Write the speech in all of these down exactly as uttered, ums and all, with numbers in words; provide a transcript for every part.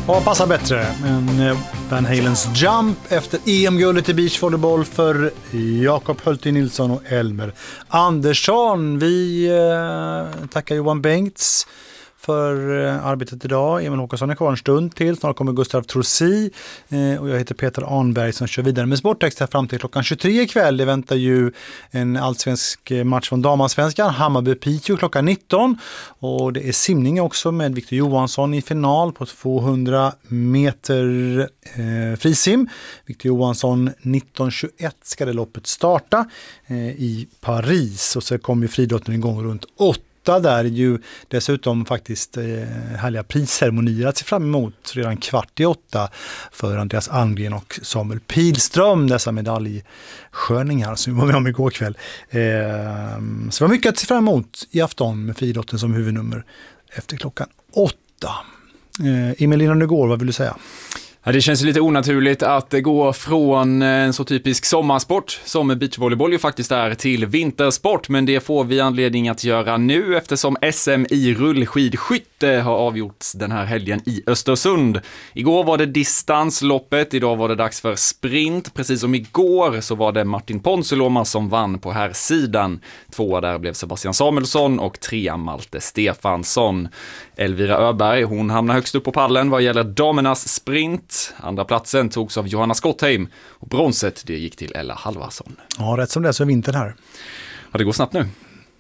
Ja, passar bättre. Men Van Halens Jump efter E M-guldet i beachvolleyboll för Jakob Hultin Nilsson och Elmer Andersson. Vi eh, tackar Johan Bengts för eh, arbetet idag. Emil Håkansson är kvar en stund till. Snart kommer Gustav Trossi eh, och jag heter Peter Arnberg som kör vidare med Sporttext här fram till klockan tjugotre ikväll. Det väntar ju en allsvensk match från damansvenskan, Hammarby-Piteå klockan nitton, och det är simning också med Victor Johansson i final på tvåhundra meter eh, frisim. Victor Johansson nitton tjugoett ska det loppet starta eh, i Paris, och så kommer ju friidrotten igång runt åtta. Där är ju dessutom faktiskt eh, härliga prisceremonier att se fram emot redan kvart i åtta för Andreas Almgren och Samuel Pilström, dessa medaljsköningar som vi var med om igår kväll. Eh, så det var mycket att se fram emot i afton med friidrotten som huvudnummer efter klockan åtta. Eh, Emil, innan du går, vad vill du säga? Ja, det känns lite onaturligt att gå från en så typisk sommarsport som beachvolleyboll ju faktiskt är till vintersport, men det får vi anledning att göra nu eftersom S M i rullskidskytte har avgjorts den här helgen i Östersund. Igår var det distansloppet, idag var det dags för sprint. Precis som igår så var det Martin Ponsiluoma som vann på här sidan. Tvåa där blev Sebastian Samuelsson och trea Malte Stefansson. Elvira Öberg, hon hamnar högst upp på pallen vad gäller damernas sprint. Andra platsen togs av Johanna Skottheim och bronset det gick till Ella Halvarsson. Ja, rätt som det är så är vintern här. Ja, det går snabbt nu.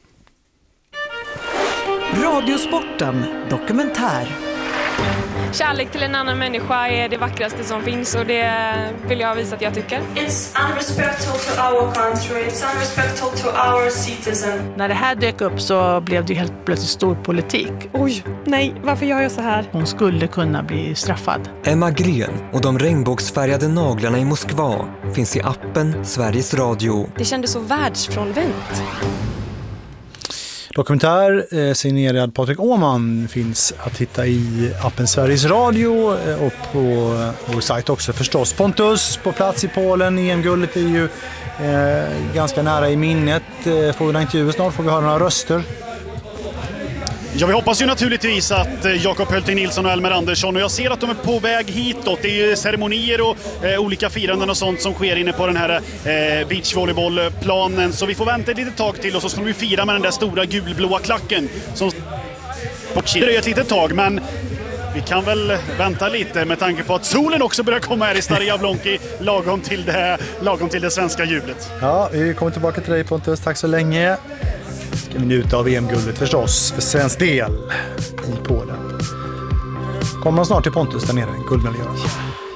Radiosporten dokumentär. Kärlek till en annan människa är det vackraste som finns, och det vill jag visa att jag tycker. It's unrespectful to our country, it's unrespectful to our citizen. När det här dök upp så blev det helt plötsligt stor politik. Oj, nej, varför gör jag så här? Hon skulle kunna bli straffad. Emma Gren och de regnbågsfärgade naglarna i Moskva finns i appen Sveriges Radio. Det kändes så världsfrånvänt. Dokumentär eh, signerad Patrik Åhman finns att hitta i appen Sveriges Radio eh, och på eh, vår sajt också förstås. Pontus på plats i Polen, E M-guldet är ju eh, ganska nära i minnet. Eh, får vi några intervjuer snart, får vi höra några röster. Ja, vi hoppas ju naturligtvis att Jakob Hultin Nilsson och Elmer Andersson, och jag ser att de är på väg hitåt. Det är ju ceremonier och eh, olika firanden och sånt som sker inne på den här eh, beachvolleybollplanen. Så vi får vänta ett litet tag till och så ska vi fira med den där stora gulblåa klacken som det är ett litet tag, men vi kan väl vänta lite med tanke på att solen också börjar komma här i Staria Blonki lagom till det, lagom till det svenska jublet. Ja, vi kommer tillbaka till dig Pontus, tack så länge. Ska vi njuta av E M-guldet förstås för svensk del i Polen. Kommer snart till Pontus där nere, guldmedaljören.